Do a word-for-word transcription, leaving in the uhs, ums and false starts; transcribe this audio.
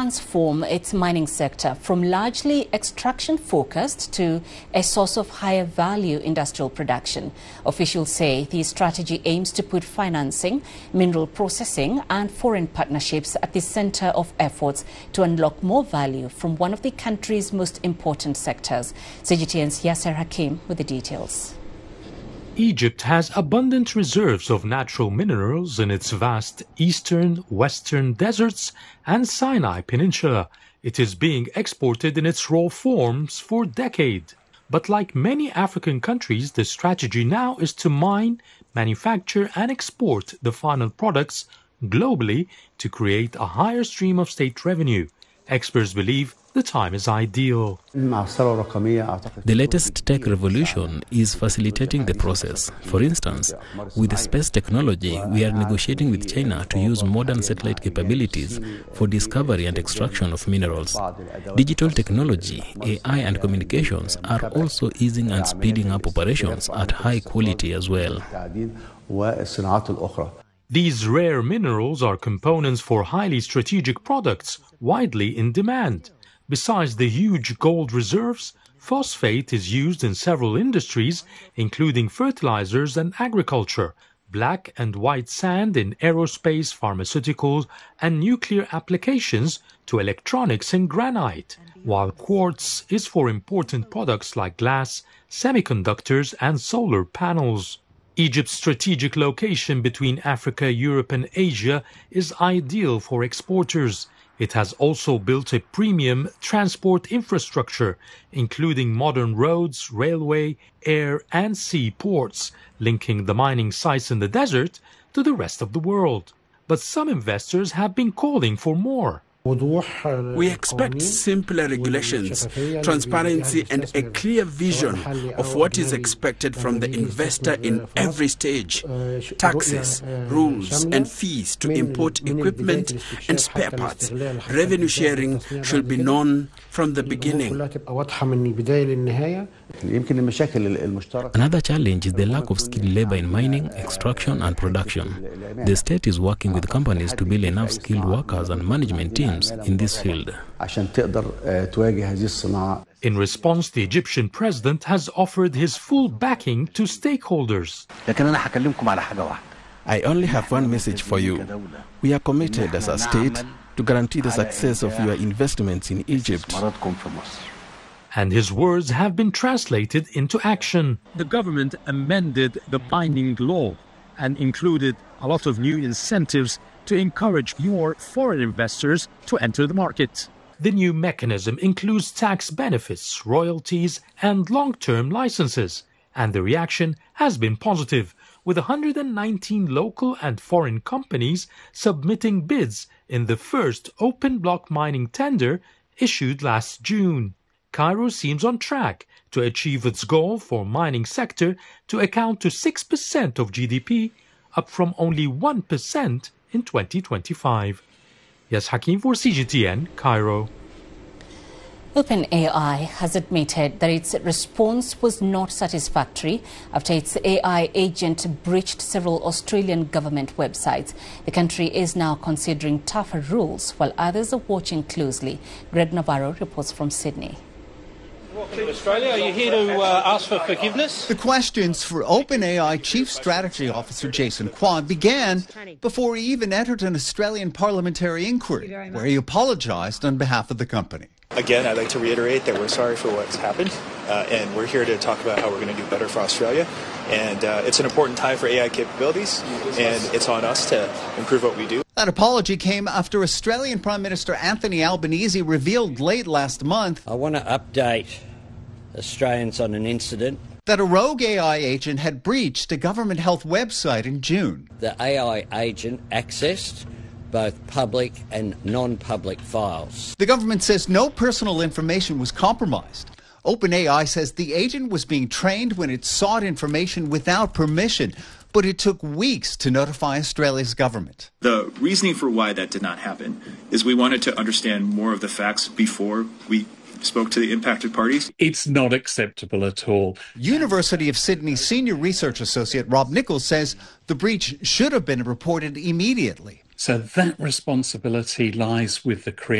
transform its mining sector from largely extraction-focused to a source of higher-value industrial production. Officials say the strategy aims to put financing, mineral processing and foreign partnerships at the center of efforts to unlock more value from one of the country's most important sectors. C G T N's Yasser Hakim with the details. Egypt has abundant reserves of natural minerals in its vast eastern, western deserts and Sinai Peninsula. It is being exported in its raw forms for decades. But like many African countries, the strategy now is to mine, manufacture and export the final products globally to create a higher stream of state revenue. Experts believe the time is ideal. The latest tech revolution is facilitating the process. For instance, with the space technology, we are negotiating with China to use modern satellite capabilities for discovery and extraction of minerals. Digital technology, A I and communications are also easing and speeding up operations at high quality as well. These rare minerals are components for highly strategic products widely in demand. Besides the huge gold reserves, phosphate is used in several industries, including fertilizers and agriculture, black and white sand in aerospace, pharmaceuticals, and nuclear applications to electronics and granite, while quartz is for important products like glass, semiconductors, and solar panels. Egypt's strategic location between Africa, Europe, and Asia is ideal for exporters. It has also built a premium transport infrastructure, including modern roads, railway, air, and sea ports, linking the mining sites in the desert to the rest of the world. But some investors have been calling for more. We expect simpler regulations, transparency and a clear vision of what is expected from the investor in every stage. Taxes, rules and fees to import equipment and spare parts. Revenue sharing should be known from the beginning. Another challenge is the lack of skilled labor in mining, extraction and production. The state is working with companies to build enough skilled workers and management teams in this field. In response, the Egyptian president has offered his full backing to stakeholders. I only have one message for you. We are committed as a state to guarantee the success of your investments in Egypt. And his words have been translated into action. The government amended the mining law and included a lot of new incentives to encourage more foreign investors to enter the market. The new mechanism includes tax benefits, royalties, and long-term licenses. And the reaction has been positive, with one hundred nineteen local and foreign companies submitting bids in the first open block mining tender issued last June. Cairo seems on track to achieve its goal for mining sector to account to six percent of G D P, up from only one percent in twenty twenty-five. Yes, Hakim for C G T N, Cairo. OpenAI has admitted that its response was not satisfactory after its A I agent breached several Australian government websites. The country is now considering tougher rules, while others are watching closely. Greg Navarro reports from Sydney. Australia, are you here to uh, ask for forgiveness? The questions for OpenAI Chief Strategy Officer Jason Kwon began before he even entered an Australian parliamentary inquiry, where he apologised on behalf of the company. Again, I'd like to reiterate that we're sorry for what's happened, uh, and we're here to talk about how we're going to do better for Australia. And uh, it's an important time for A I capabilities, and it's on us to improve what we do. That apology came after Australian Prime Minister Anthony Albanese revealed late last month I want to update Australians on an incident that a rogue A I agent had breached a government health website in June. The A I agent accessed both public and non-public files. The government says no personal information was compromised. OpenAI says the agent was being trained when it sought information without permission, but it took weeks to notify Australia's government. The reasoning for why that did not happen is we wanted to understand more of the facts before we spoke to the impacted parties. It's not acceptable at all. University of Sydney senior research associate Rob Nichols says the breach should have been reported immediately. So that responsibility lies with the creator.